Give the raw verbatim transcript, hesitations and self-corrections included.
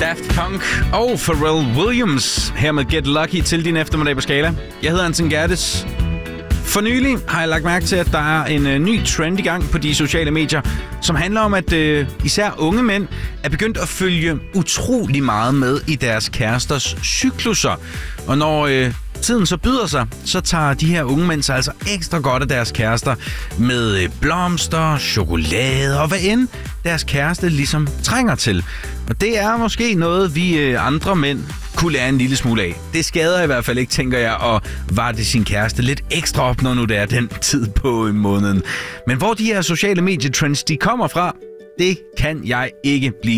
Daft Punk og Pharrell Williams her med Get Lucky til din eftermiddag på Skala. Jeg hedder Anton Gerdes. For nylig har jeg lagt mærke til, at der er en uh, ny trend i gang på de sociale medier, som handler om, at uh, især unge mænd er begyndt at følge utrolig meget med i deres kæresters cyklusser. Og når uh, tiden så byder sig, så tager de her unge mænd sig altså ekstra godt af deres kærester med uh, blomster, chokolade og hvad end deres kæreste ligesom trænger til. Og det er måske noget, vi uh, andre mænd kunne lære en lille smule af. Det skader i hvert fald ikke, tænker jeg, at varte sin kæreste lidt ekstra op, når nu det er den tid på måneden. Men hvor de her sociale medietrends, de kommer fra, det kan jeg ikke blive